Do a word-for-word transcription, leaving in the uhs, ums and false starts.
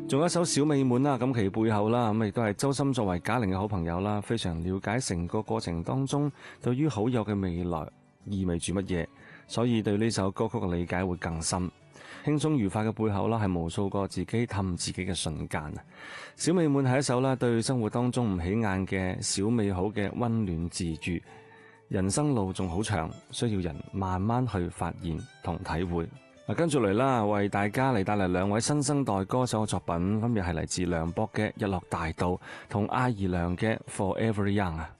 仲有一首小美滿啦，咁其背後啦，咁亦都係周深作為賈玲嘅好朋友啦，非常了解成個過程當中對於好友嘅未來意味住乜嘢，所以對呢首歌曲嘅理解會更深。輕鬆愉快嘅背後啦，係無數個自己氹自己嘅瞬間。小美滿係一首啦，對生活當中唔起眼嘅小美好嘅溫暖治癒。人生路仲好長，需要人慢慢去發現同體會。跟住嚟啦，為大家嚟帶嚟兩位新生代歌手嘅作品，分別係嚟自梁博嘅《日落大道》同艾怡良嘅《Forever Young》啊。